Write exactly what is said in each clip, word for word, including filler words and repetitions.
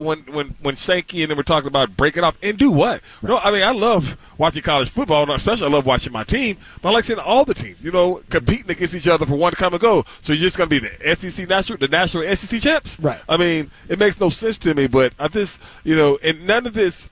when when when Sankey and them were talking about breaking off and do what? Right. No, I mean I love watching college football, and especially I love watching my team. But I like seeing all the teams, you know, competing against each other for one to come and go. So you're just going to be the S E C national, the national S E C champs, right? I mean, it makes no sense to me. But I just, you know, and none of this.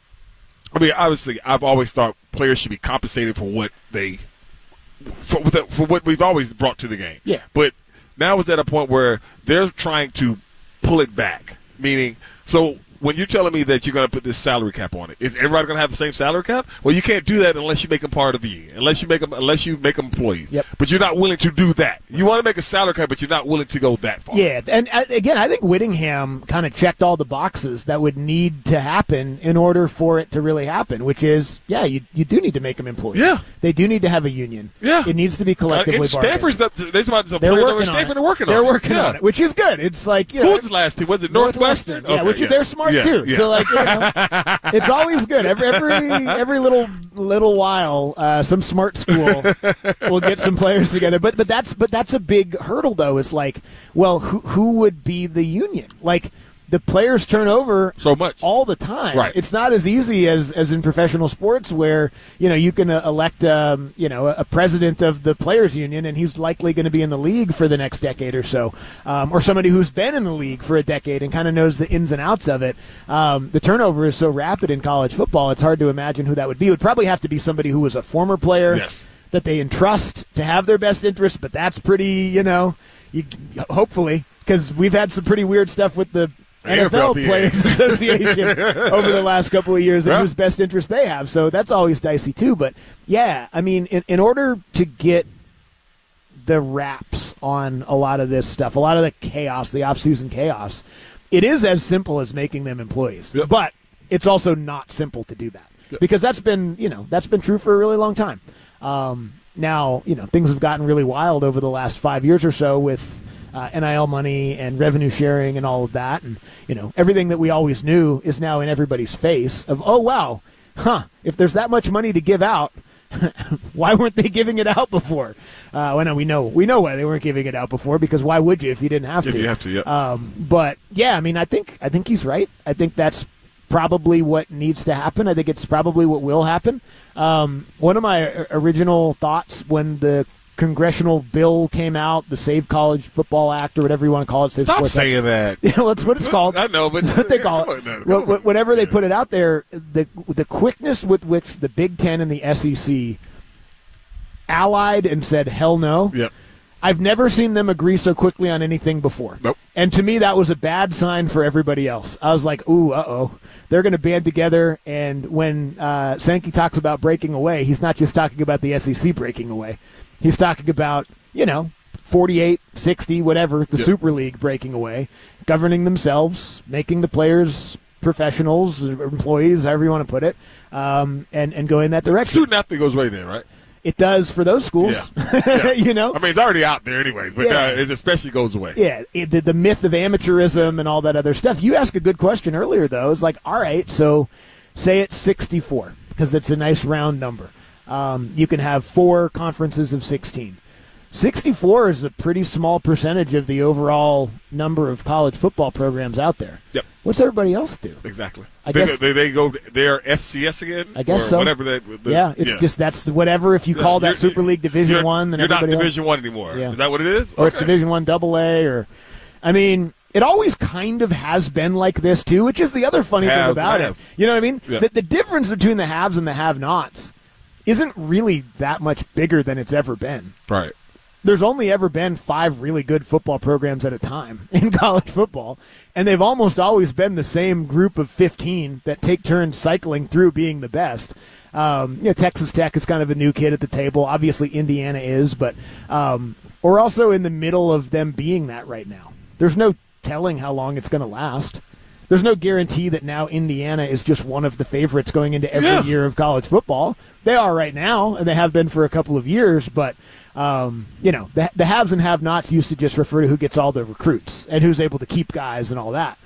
I mean, obviously, I've always thought players should be compensated for what they for, for what we've always brought to the game. Yeah. But now it's at a point where they're trying to pull it back. Meaning, so when you're telling me that you're going to put this salary cap on it, is everybody going to have the same salary cap? Well, you can't do that unless you make them part of the union, unless you make them, unless you make them employees. Yep. But you're not willing to do that. You want to make a salary cap, but you're not willing to go that far. Yeah, and uh, again, I think Whittingham kind of checked all the boxes that would need to happen in order for it to really happen, which is, yeah, you you do need to make them employees. Yeah. They do need to have a union. Yeah. It needs to be collectively uh, Stanford's bargained. There's some They're players working over on Stanford it. are working They're on it. working Yeah. on it, which is good. It's like, you know. Who was the last team? Was it Northwestern? Yeah, Okay, which yeah. they're smart yeah, too. Yeah. So like, you know, it's always good. Every every every little little while, uh, some smart school will get some players together. But but that's but that's a big hurdle though. Is like, well, who who would be the union? Like, the players turn over so much all the time. Right. It's not as easy as, as in professional sports where, you know, you can uh, elect, um, you know, a, a president of the players union and he's likely going to be in the league for the next decade or so, um, or somebody who's been in the league for a decade and kind of knows the ins and outs of it. Um, the turnover is so rapid in college football, it's hard to imagine who that would be. It would probably have to be somebody who was a former player yes. that they entrust to have their best interest, but that's pretty, you know, you, hopefully, because we've had some pretty weird stuff with the N F L Players Association over the last couple of years and yeah. whose best interest they have. So that's always dicey too. But, yeah, I mean, in, in order to get the wraps on a lot of this stuff, a lot of the chaos, the off-season chaos, it is as simple as making them employees. Yep. But it's also not simple to do that yep. because that's been, you know, that's been true for a really long time. Um, now, you know, things have gotten really wild over the last five years or so with Uh, N I L money and revenue sharing and all of that. And, you know, everything that we always knew is now in everybody's face of, oh, wow, huh, if there's that much money to give out, why weren't they giving it out before? Uh, well, no, we know we know why they weren't giving it out before, because why would you if you didn't have if to? You have to, yeah. Um, but, yeah, I mean, I think I think he's right. I think that's probably what needs to happen. I think it's probably what will happen. Um, one of my original thoughts when the congressional bill came out, the Save College Football Act, or whatever you want to call it. Save Stop Sports saying Act. that. Yeah, well, that's what it's called. I know, but that's what they call it. No, Wh- Whenever they put it out there, the the quickness with which the Big Ten and the S E C allied and said, hell no. Yep. I've never seen them agree so quickly on anything before. Nope. And to me, that was a bad sign for everybody else. I was like, ooh, uh-oh. They're going to band together, and when uh, Sankey talks about breaking away, he's not just talking about the S E C breaking away. He's talking about, you know, forty-eight, sixty, whatever, the yep. Super League breaking away, governing themselves, making the players professionals, employees, however you want to put it, um, and, and going in that direction. Student athlete goes away then, right? It does for those schools, yeah. Yeah. you know? I mean, it's already out there anyway, but Yeah. uh, it especially goes away. Yeah, it, the, the myth of amateurism and all that other stuff. You asked a good question earlier, though. It's like, all right, so say it's sixty-four, because it's a nice round number. Um, you can have four conferences of sixteen. sixty-four is a pretty small percentage of the overall number of college football programs out there. Yep. What's everybody else do? Exactly. I they, guess they, they go. They're F C S again. I guess or so. Whatever that. The, yeah, it's yeah. just that's the, whatever. If you call Yeah, that Super League Division you're, One, then you're not everybody Division else, One anymore. Yeah. Is that what it is? Or okay. it's Division One Double A, or I mean. It always kind of has been like this, too, which is the other funny Has thing about and it. You know what I mean? Yeah. The, the difference between the haves and the have-nots isn't really that much bigger than it's ever been. Right. There's only ever been five really good football programs at a time in college football, and they've almost always been the same group of fifteen that take turns cycling through being the best. Um, you know, Texas Tech is kind of a new kid at the table. Obviously, Indiana is, but um, we're also in the middle of them being that right now. There's no telling how long it's going to last. There's no guarantee that now Indiana is just one of the favorites going into every yeah. year of college football. They are right now, and they have been for a couple of years, but um, you know, the, the haves and have-nots used to just refer to who gets all the recruits and who's able to keep guys and all that.